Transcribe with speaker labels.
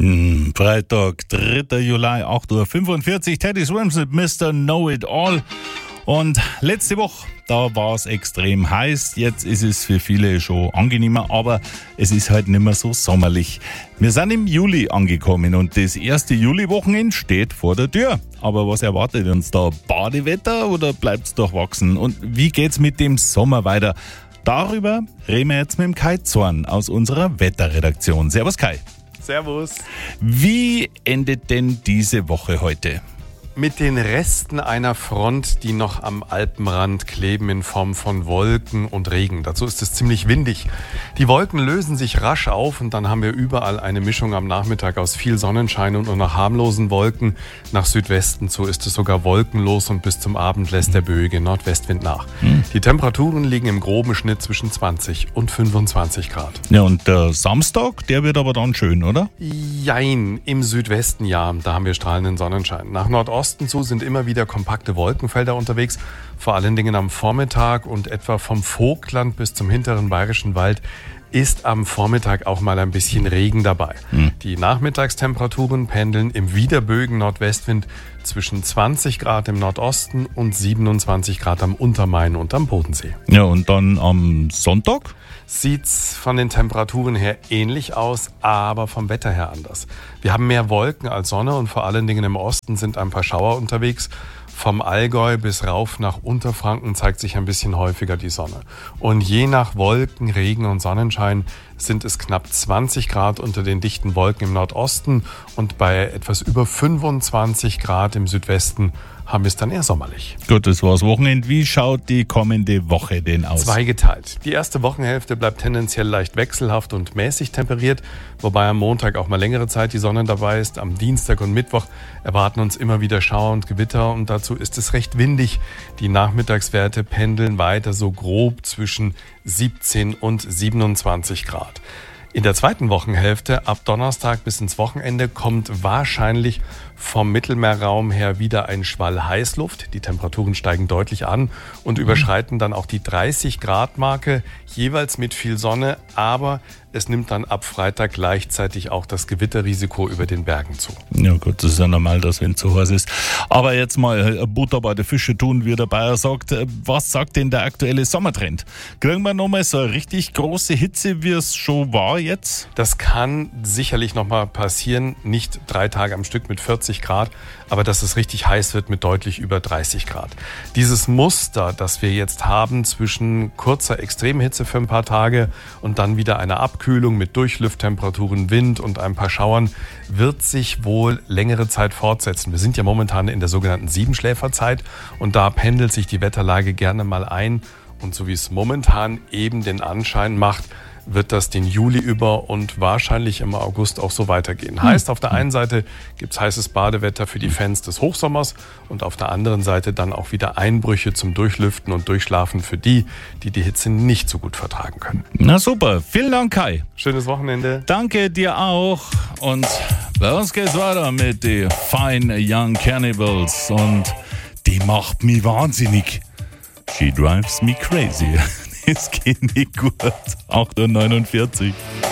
Speaker 1: Freitag, 3. Juli, 8:45 Uhr. Teddy Swims mit Mr. Know It All. Und letzte Woche, da war es extrem heiß. Jetzt ist es für viele schon angenehmer, aber es ist halt nicht mehr so sommerlich. Wir sind im Juli angekommen und das erste Juliwochenende steht vor der Tür. Aber was erwartet uns da? Badewetter oder bleibt's durchwachsen? Und wie geht's mit dem Sommer weiter? Darüber reden wir jetzt mit dem Kai Zorn aus unserer Wetterredaktion. Servus Kai.
Speaker 2: Servus.
Speaker 1: Wie endet denn diese Woche heute?
Speaker 2: Mit den Resten einer Front, die noch am Alpenrand kleben in Form von Wolken und Regen. Dazu ist es ziemlich windig. Die Wolken lösen sich rasch auf und dann haben wir überall eine Mischung am Nachmittag aus viel Sonnenschein und nur noch harmlosen Wolken. Nach Südwesten zu ist es sogar wolkenlos und bis zum Abend lässt der böige Nordwestwind nach. Die Temperaturen liegen im groben Schnitt zwischen 20 und 25 Grad.
Speaker 1: Ja, und der Samstag, der wird aber dann schön, oder?
Speaker 2: Jein, im Südwesten ja, da haben wir strahlenden Sonnenschein. Nach Nordosten zu sind immer wieder kompakte Wolkenfelder unterwegs, vor allen Dingen am Vormittag und etwa vom Vogtland bis zum hinteren Bayerischen Wald ist am Vormittag auch mal ein bisschen Regen dabei. Die Nachmittagstemperaturen pendeln im wiederböigen Nordwestwind zwischen 20 Grad im Nordosten und 27 Grad am Untermain und am Bodensee.
Speaker 1: Ja, und dann am Sonntag?
Speaker 2: Sieht's von den Temperaturen her ähnlich aus, aber vom Wetter her anders. Wir haben mehr Wolken als Sonne und vor allen Dingen im Osten sind ein paar Schauer unterwegs. Vom Allgäu bis rauf nach Unterfranken zeigt sich ein bisschen häufiger die Sonne. Und je nach Wolken, Regen und Sonnenschein sind es knapp 20 Grad unter den dichten Wolken im Nordosten und bei etwas über 25 Grad im Südwesten haben wir es dann eher sommerlich.
Speaker 1: Gut, das war's Wochenende. Wie schaut die kommende Woche denn aus?
Speaker 2: Zweigeteilt. Die erste Wochenhälfte bleibt tendenziell leicht wechselhaft und mäßig temperiert, wobei am Montag auch mal längere Zeit die Sonne dabei ist. Am Dienstag und Mittwoch erwarten uns immer wieder Schauer und Gewitter und dazu ist es recht windig. Die Nachmittagswerte pendeln weiter so grob zwischen 17 und 27 Grad. In der zweiten Wochenhälfte, ab Donnerstag bis ins Wochenende, kommt wahrscheinlich vom Mittelmeerraum her wieder ein Schwall Heißluft. Die Temperaturen steigen deutlich an und überschreiten dann auch die 30-Grad-Marke, jeweils mit viel Sonne, aber es nimmt dann ab Freitag gleichzeitig auch das Gewitterrisiko über den Bergen zu.
Speaker 1: Ja gut, das ist ja normal, dass wenn es zu heiß ist. Aber jetzt mal Butter bei den Fische tun, wie der Bayer sagt. Was sagt denn der aktuelle Sommertrend? Kriegen wir nochmal so eine richtig große Hitze, wie es schon war jetzt?
Speaker 2: Das kann sicherlich nochmal passieren, nicht 3 Tage am Stück mit 40 Grad, aber dass es richtig heiß wird mit deutlich über 30 Grad. Dieses Muster, das wir jetzt haben zwischen kurzer Extremhitze für ein paar Tage und dann wieder einer Abkühlung mit Durchlüfttemperaturen, Wind und ein paar Schauern, wird sich wohl längere Zeit fortsetzen. Wir sind ja momentan in der sogenannten Siebenschläferzeit und da pendelt sich die Wetterlage gerne mal ein. Und so wie es momentan eben den Anschein macht, wird das den Juli über und wahrscheinlich im August auch so weitergehen. Heißt, auf der einen Seite gibt es heißes Badewetter für die Fans des Hochsommers und auf der anderen Seite dann auch wieder Einbrüche zum Durchlüften und Durchschlafen für die, die die Hitze nicht so gut vertragen können.
Speaker 1: Na super, vielen Dank Kai.
Speaker 2: Schönes Wochenende.
Speaker 1: Danke dir auch und bei uns geht's weiter mit den Fine Young Cannibals und die macht mich wahnsinnig. She drives me crazy. Es geht nicht gut. 8:49 Uhr.